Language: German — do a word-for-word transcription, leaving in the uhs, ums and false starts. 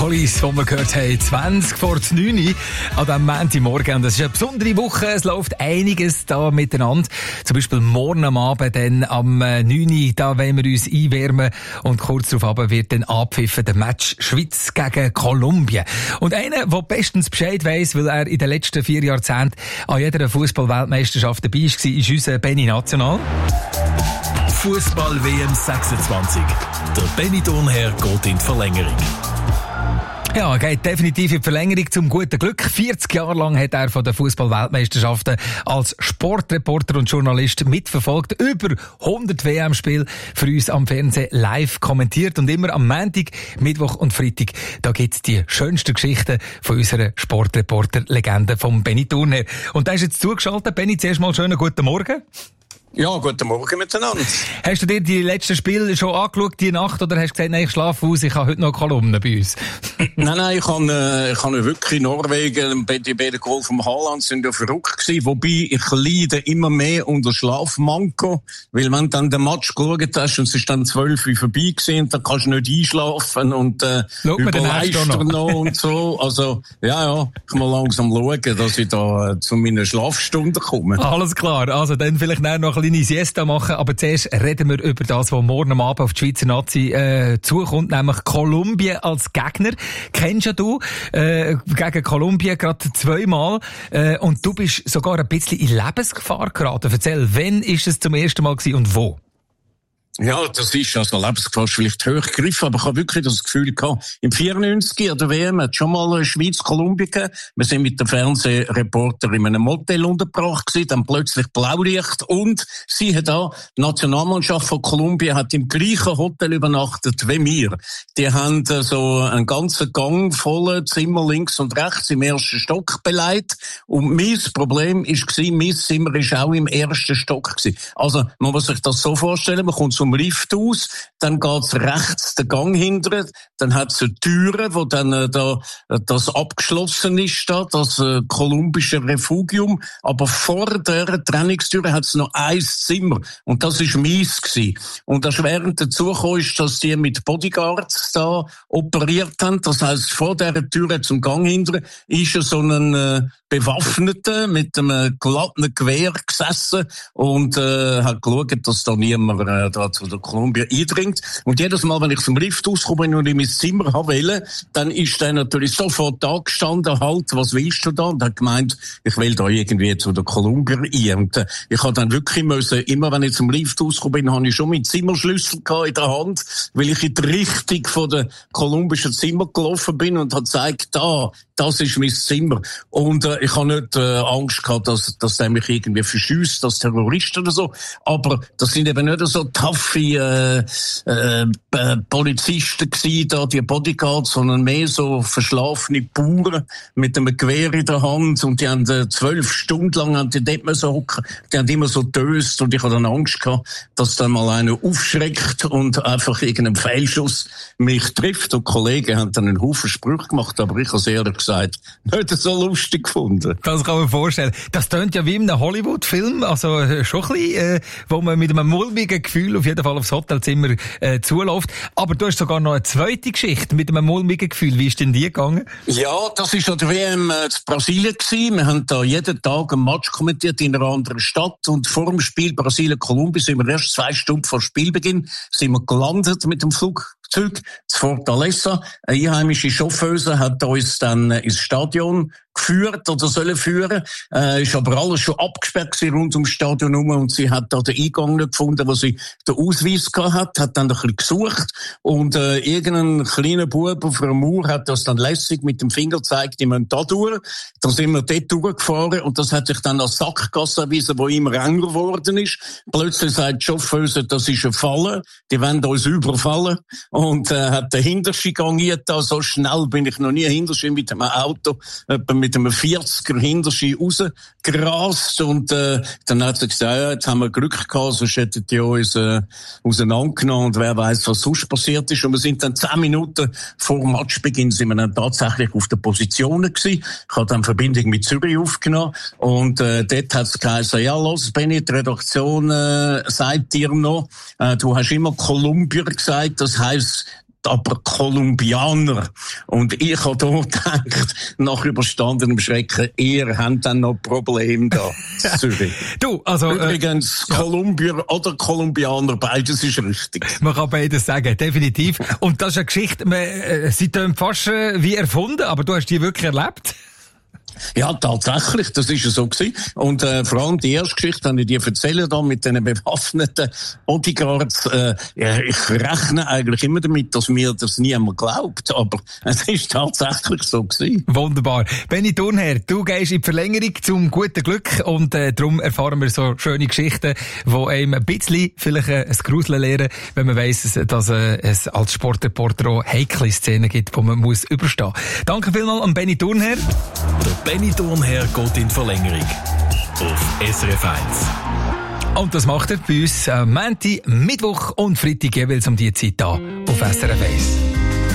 Police, die wir gehört haben, zwanzig vor neun an diesem Montagmorgen. Und das ist eine besondere Woche. Es läuft einiges da miteinander. Zum Beispiel morgen am Abend, dann am neun da wollen wir uns einwärmen. Und kurz darauf wird dann abpfiffen der Match Schweiz gegen Kolumbien. Und einer, der bestens Bescheid weiss, weil er in den letzten vier Jahrzehnten an jeder Fußball-Weltmeisterschaft dabei war, ist unser Benny National. Fußball-W M sechsundzwanzig. Der Benny Thurnherr geht in die Verlängerung. Ja, er geht definitiv in die Verlängerung zum guten Glück. vierzig Jahre lang hat er von den Fußball-Weltmeisterschaften als Sportreporter und Journalist mitverfolgt. Über hundert W M-Spiele für uns am Fernsehen live kommentiert. Und immer am Montag, Mittwoch und Freitag, da gibt's die schönsten Geschichten von unserer Sportreporter-Legende vom Benny Thurnherr. Und da ist jetzt zugeschaltet. Benny, zuerst mal schönen guten Morgen. Ja, guten Morgen miteinander. Hast du dir die letzten Spiele schon angeschaut, die Nacht, oder hast du gesagt, nein, ich schlafe aus, ich habe heute noch Kolumnen bei uns? nein, nein, ich habe, äh, ich habe wirklich Norwegen, die beiden Goal vom Haaland sind ja verrückt gewesen, wobei ich leide immer mehr unter Schlafmanko, weil wenn dann den Match geschaut hast und es ist dann zwölf Uhr vorbei gewesen, dann kannst du nicht einschlafen und äh, überleistern noch und so. Also, ja, ja, ich muss langsam schauen, dass ich da äh, zu meinen Schlafstunden komme. Alles klar, also dann vielleicht noch eine kleine Siesta machen, aber zuerst reden wir über das, was morgen am Abend auf die Schweizer Nazi äh, zukommt, nämlich Kolumbien als Gegner. Kennst ja du äh, gegen Kolumbien gerade zweimal äh, und du bist sogar ein bisschen in Lebensgefahr geraten. Erzähl, wann ist es zum ersten Mal gewesen und wo? Ja, das ist also Lebensgefahr vielleicht hochgegriffen, aber ich habe wirklich das Gefühl gehabt, im vierundneunzig an der W M hat schon mal eine Schweiz-Kolumbien gegeben. Wir sind mit dem Fernsehreporter in einem Motel untergebracht gewesen, dann plötzlich Blaulicht und sie hat da, die Nationalmannschaft von Kolumbien hat im gleichen Hotel übernachtet wie wir. Die haben so einen ganzen Gang voller Zimmer links und rechts im ersten Stock beleidigt und mein Problem ist gewesen, mein Zimmer ist auch im ersten Stock gewesen. Also, man muss sich das so vorstellen, man kommt zum Lift aus, dann geht's rechts den Gang hinter, dann hat's eine Türe, wo dann äh, da das abgeschlossen ist, da, das äh, kolumbische Refugium, aber vor der Trainingstüre hat's noch ein Zimmer und das ist mies gewesen. Und erschwerend dazu kam, ist, dass die mit Bodyguards da operiert haben, das heisst, vor der Türe zum Gang hinter ist so ein äh, Bewaffneter mit einem glatten Gewehr gesessen und äh, hat geschaut, dass da niemand äh, da zu der Kolumbien eindringt. Und jedes Mal, wenn ich zum Lift auskomme und in mein Zimmer wollte, dann ist der natürlich sofort da gestanden, halt, was willst du da? Und hat gemeint, ich will da irgendwie zu der Kolumbien ein. Und äh, ich habe dann wirklich müssen, immer wenn ich zum Lift auskomme bin, habe ich schon meinen Zimmerschlüssel gehabt in der Hand, weil ich in die Richtung von der kolumbischen Zimmer gelaufen bin und hat gesagt, da, das ist mein Zimmer. Und äh, ich habe nicht äh, Angst gehabt, dass, dass der mich irgendwie verschießt, als Terrorist oder so. Aber das sind eben nicht so taffe äh, äh, Polizisten gewesen, da, die Bodyguards, sondern mehr so verschlafene Bauern mit einem Gewehr in der Hand. Und die haben äh, zwölf Stunden lang haben die dort so hocken. Die haben immer so döst und ich hatte dann Angst gehabt, dass dann mal einer aufschreckt und einfach irgendein Fehlschuss mich trifft. Und die Kollegen haben dann einen Haufen Sprüche gemacht, aber ich habe es ehrlich gesagt nicht so lustig gefunden. Das kann man vorstellen. Das tönt ja wie in einem Hollywood-Film, also äh, schon ein bisschen, äh, wo man mit einem mulmigen Gefühl auf jeden Fall aufs Hotelzimmer äh, zuläuft. Aber du hast sogar noch eine zweite Geschichte mit einem mulmigen Gefühl. Wie ist denn die gegangen? Ja, das war an der W M äh, in Brasilien gewesen. Wir haben da jeden Tag einen Match kommentiert in einer anderen Stadt und vor dem Spiel Brasilien-Kolumbien sind wir erst zwei Stunden vor Spielbeginn sind wir gelandet mit dem Flug. Zurück zu Fortaleza. Eine einheimische Chauffeuse hat uns dann ins Stadion geführt oder sollen führen. Äh, ist aber alles schon abgesperrt gewesen rund ums Stadion herum und sie hat da den Eingang nicht gefunden, wo sie den Ausweis gehabt hat, hat dann ein bisschen gesucht und äh, irgendein kleiner Bub auf einer Mauer hat das dann lässig mit dem Finger gezeigt, die müssen da durch. Dann sind wir dort durchgefahren und das hat sich dann als Sackgasse erwiesen, wo immer enger geworden ist. Plötzlich sagt die Chauffeuse, das ist ein Falle, die wollen uns überfallen. Und äh, hat den Hinterschi gangiert da, so schnell bin ich noch nie Hinterschi mit einem Auto, etwa mit einem vierziger Hinterschi rausgerast und äh, dann hat sie gesagt, ja, jetzt haben wir Glück gehabt, sonst hätten die uns äh, auseinandergenommen und wer weiß, was sonst passiert ist. Und wir sind dann zehn Minuten vor Matchbeginn sind wir dann tatsächlich auf den Positionen gewesen. Ich habe dann Verbindung mit Zürich aufgenommen und äh, dort hat es geheißen, ja, los, Benni, die Redaktion äh, sagt dir noch, äh, du hast immer Kolumbien gesagt, das heisst aber Kolumbianer. Und ich habe da gedacht, nach überstandenem Schrecken, ihr habt dann noch Probleme da in Zürich. Du, also, Übrigens, äh, Kolumbier ja. oder Kolumbianer, beides ist richtig. Man kann beides sagen, definitiv. Und das ist eine Geschichte, man, äh, sie tönt fast äh, wie erfunden, aber du hast die wirklich erlebt? Ja, tatsächlich, das ist ja so gewesen. Und äh, vor allem die erste Geschichte, wenn ich dir erzähle, da mit den bewaffneten Bodyguards, äh, ich rechne eigentlich immer damit, dass mir das niemand glaubt, aber es ist tatsächlich so gewesen. Wunderbar. Benny Thurnherr, du gehst in die Verlängerung zum guten Glück und äh, darum erfahren wir so schöne Geschichten, die einem ein bisschen vielleicht äh, ein Gruseln lehren, wenn man weiss, dass äh, es als Sportreporter auch heikle Szenen gibt, die man muss überstehen muss. Danke vielmals an Benny Thurnherr. Der Benny Thurnherr geht in die Verlängerung auf S R F eins. Und das macht er bei uns am Montag, Mittwoch und Freitag jeweils um die Zeit hier auf S R F eins.